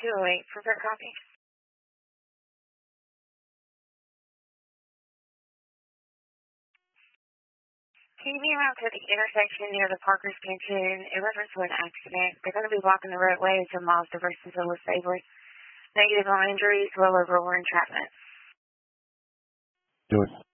208 for fair copy. Can you be around to the intersection near the Parker's Canton in reference to an accident? They're going to be blocking the roadway until miles diverses to LaSabre. Negative on injuries, rollover or entrapment. Do it.